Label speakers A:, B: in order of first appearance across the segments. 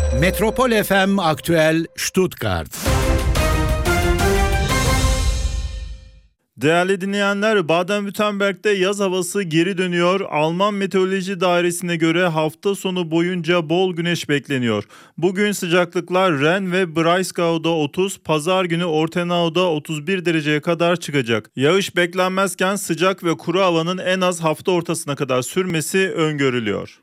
A: Metropol FM Aktüel Stuttgart.
B: Değerli dinleyenler, Baden-Württemberg'de yaz havası geri dönüyor. Alman Meteoroloji Dairesi'ne göre hafta sonu boyunca bol güneş bekleniyor. Bugün sıcaklıklar Ren ve Breisgau'da 30, pazar günü Ortenau'da 31 dereceye kadar çıkacak. Yağış beklenmezken sıcak ve kuru havanın en az hafta ortasına kadar sürmesi öngörülüyor.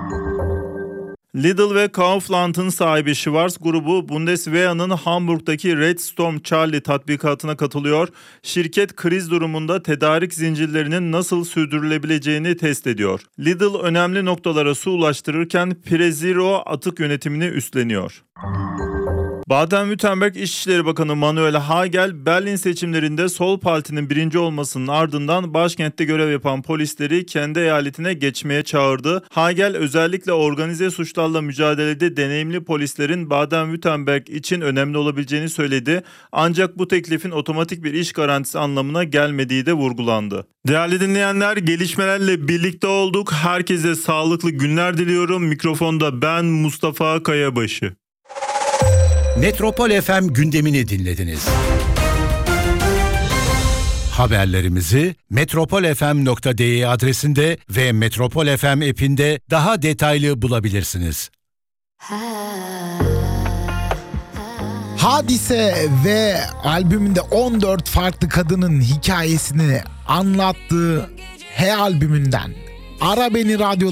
B: Lidl ve Kaufland'ın sahibi Schwarz grubu Bundeswehr'ın Hamburg'daki Red Storm Charlie tatbikatına katılıyor. Şirket kriz durumunda tedarik zincirlerinin nasıl sürdürülebileceğini test ediyor. Lidl önemli noktalara su ulaştırırken Prezero atık yönetimini üstleniyor. Baden-Württemberg İçişleri Bakanı Manuel Hagel, Berlin seçimlerinde Sol Parti'nin birinci olmasının ardından başkentte görev yapan polisleri kendi eyaletine geçmeye çağırdı. Hagel özellikle organize suçlarla mücadelede deneyimli polislerin Baden-Württemberg için önemli olabileceğini söyledi. Ancak bu teklifin otomatik bir iş garantisi anlamına gelmediği de vurgulandı. Değerli dinleyenler, gelişmelerle birlikte olduk. Herkese sağlıklı günler diliyorum. Mikrofonda ben Mustafa Kayabaşı.
A: Metropol FM gündemini dinlediniz. Haberlerimizi metropolfm.de adresinde ve Metropol FM app'inde daha detaylı bulabilirsiniz.
C: Hadise ve albümünde 14 farklı kadının hikayesini anlattığı He albümünden Ara Beni radyoları